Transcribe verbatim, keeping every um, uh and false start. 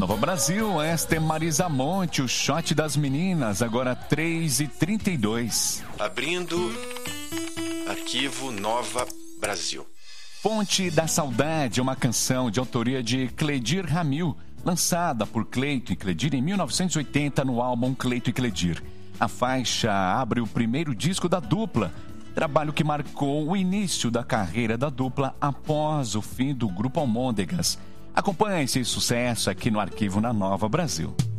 Nova Brasil, esta é Marisa Monte, o shot das meninas, agora três e trinta e dois. Abrindo arquivo Nova Brasil. Ponte da Saudade é uma canção de autoria de Cledir Ramil, lançada por Cleito e Cledir em mil novecentos e oitenta no álbum Cleito e Cledir. A faixa abre o primeiro disco da dupla, trabalho que marcou o início da carreira da dupla após o fim do Grupo Almôndegas. Acompanhe esse sucesso aqui no Arquivo na Nova Brasil.